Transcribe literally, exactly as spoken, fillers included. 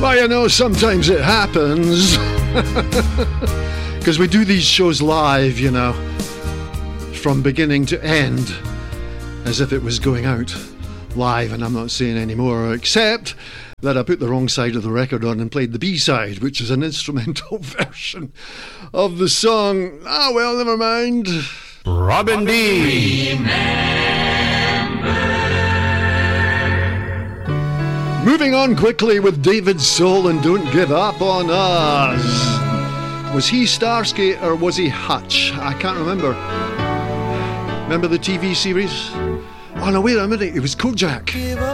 Well, you know, sometimes it happens. Because we do these shows live, you know, from beginning to end, as if it was going out live, and I'm not saying any more, except that I put the wrong side of the record on and played the B-side, which is an instrumental version of the song. Ah, well, never mind. Robin D. Moving on quickly with David Soul and Don't Give Up on Us. Was he Starsky or was he Hutch? I can't remember. Remember the T V series? Oh no, wait a minute, it was Kojak. Give up